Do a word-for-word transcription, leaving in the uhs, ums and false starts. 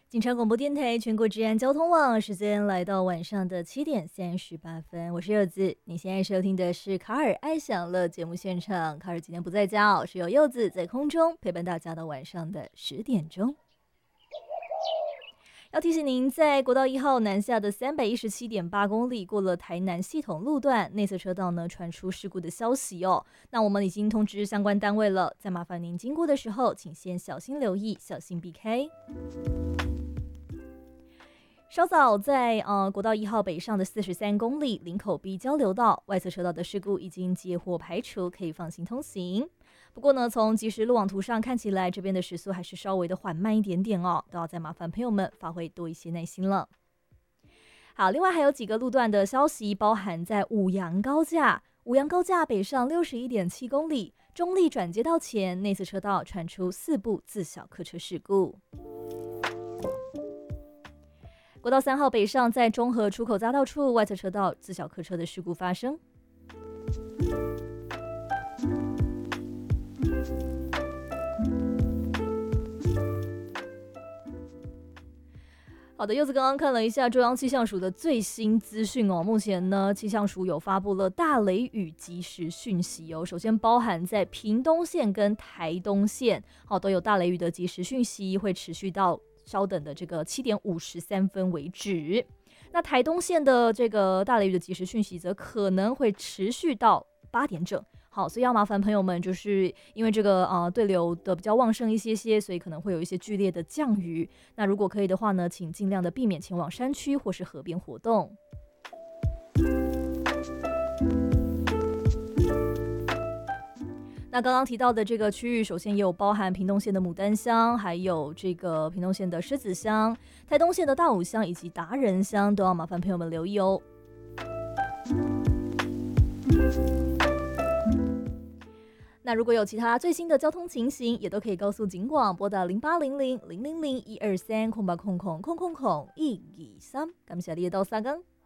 警察广播电台全国治安交通网，时间来到晚上的七点三十八分，我是柚子。你现在收听的是卡尔爱享乐节目现场，卡尔今天不在家哦，是由柚子在空中陪伴大家到晚上的十点钟。要提醒您，在国道一号南下的三百一十七点八公里，过了台南系统路段，内侧车道呢传出事故的消息哦。那我们已经通知相关单位了，再麻烦您经过的时候，请先小心留意，小心避开。稍早在呃国道一号北上的四十三公里林口 B 交流道外侧车道的事故已经接获排除，可以放心通行。不过呢，从即时路网图上看起来，这边的时速还是稍微的缓慢一点点哦，都要再麻烦朋友们发挥多一些耐心了。好，另外还有几个路段的消息，包含在五杨高架，五杨高架北上六十一点七公里，中立转接道前内侧车道传出四部自小客车事故。国道三号北上，在中和出口匝道处外侧车道自小客车的事故发生。好的，柚子刚刚看了一下中央气象署的最新资讯哦，目前呢，气象署有发布了大雷雨即时讯息哦。首先包含在屏东县跟台东县，好、哦、都有大雷雨的即时讯息，会持续到稍等的这个七点五十三分为止。那台东县的这个大雷雨的即时讯息，则可能会持续到八点整。好，所以要麻烦朋友们，就是因为这个呃对流的比较旺盛一些些，所以可能会有一些剧烈的降雨。那如果可以的话呢，请尽量的避免前往山区或是河边活动。那刚刚提到的这个区域，首先也有包含屏东县的牡丹乡，还有这个屏东县的狮子乡、台东县的大武乡以及达人乡，都要麻烦朋友们留意哦。那如果有其他最新的交通情形，也都可以告诉警广，拨打零八零零零零零一二三空八空空空空空一二三，感谢你的到三更。